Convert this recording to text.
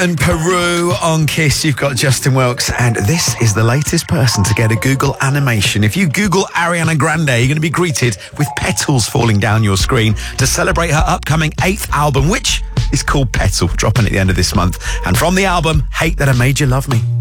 and Peru on Kiss. You've got Justin Wilkes, and this is the latest person to get a Google animation. If you Google Ariana Grande, you're going to be greeted with petals falling down your screen to celebrate her upcoming 8th album, which is called Petal, dropping at the end of this month. And from the album, Hate That I Made You Love Me.